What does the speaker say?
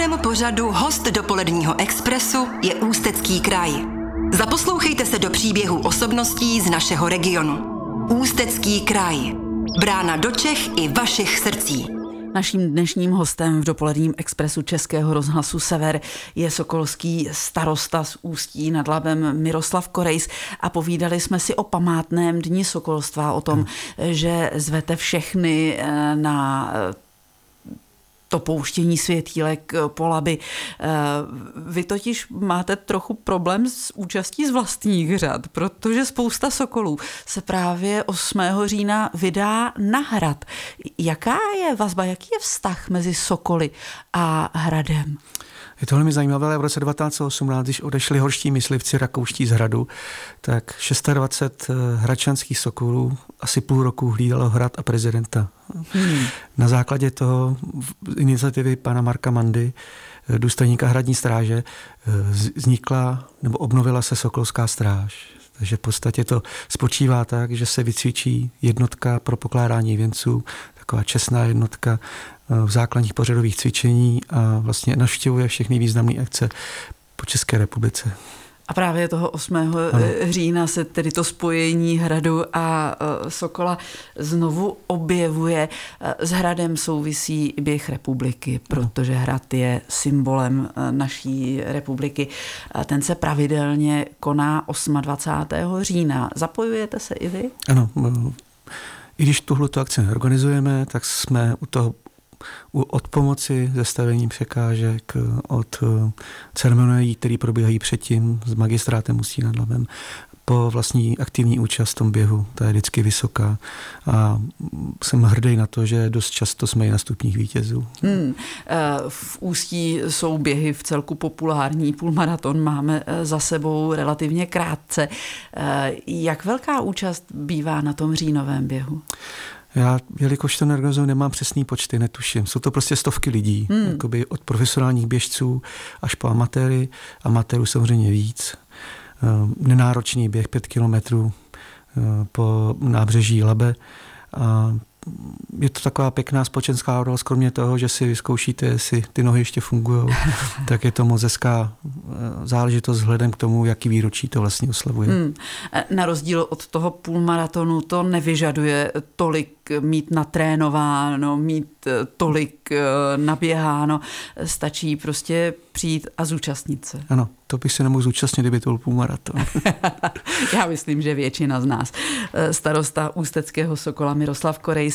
dnešním pořadu host dopoledního Expressu je Ústecký kraj. Zaposlouchejte se do příběhů osobností z našeho regionu. Ústecký kraj. Brána do Čech i vašich srdcí. Naším dnešním hostem v dopoledním Expressu Českého rozhlasu Sever je sokolský starosta z Ústí nad Labem Miroslav Korejs a povídali jsme si o památném dni sokolstva, o tom, že zvete všechny na to pouštění světýlek po Labi. Vy totiž máte trochu problém s účastí z vlastních řad, protože spousta sokolů se právě 8. října vydá na hrad. Jaká je vazba, jaký je vztah mezi sokoly a hradem? Je to velmi zajímavé, ale v roce 1918, když odešli horští myslivci rakouští z hradu, tak 26 hradčanských sokolů asi půl roku hlídalo hrad a prezidenta. Na základě toho iniciativy pana Marka Mandy, důstojníka hradní stráže, vznikla nebo obnovila se sokolská stráž. Takže v podstatě to spočívá tak, že se vycvičí jednotka pro pokládání věnců, taková čestná jednotka v základních pořadových cvičení a vlastně navštěvuje všechny významné akce po České republice. A právě toho 8. října se tedy to spojení hradu a sokola znovu objevuje. S hradem souvisí běh republiky, protože hrad je symbolem naší republiky. Ten se pravidelně koná 28. října. Zapojujete se i vy? Ano. I když tuhleto akci neorganizujeme, tak jsme u toho od pomoci zastavení překážek, od ceremonií, které probíhají předtím s magistrátem Ústí nad Labem, po vlastní aktivní účast v tom běhu. Ta je vždycky vysoká a jsem hrdý na to, že dost často jsme i na stupních vítězů. V Ústí jsou běhy v celku populární, půlmaraton máme za sebou relativně krátce. Jak velká účast bývá na tom říjnovém běhu? Já, jelikož to neorganizuju, nemám přesný počty, netuším. Jsou to prostě stovky lidí, jakoby od profesionálních běžců až po amatéry. Amatérů samozřejmě víc. Nenáročný běh 5 kilometrů po nábřeží Labe. A je to taková pěkná společenská událost, kromě toho, že si vyzkoušíte, jestli ty nohy ještě fungují, tak je to moc hezká záležitost vzhledem k tomu, jaký výročí to vlastně oslavuje. Na rozdíl od toho půlmaratonu to nevyžaduje tolik mít natrénováno, mít tolik naběháno, stačí prostě přijít a zúčastnit se. Ano, to bych se nemohl zúčastnit, kdyby to byl půlmaraton. Já myslím, že většina z nás. Starosta ústeckého Sokola Miroslav Korejs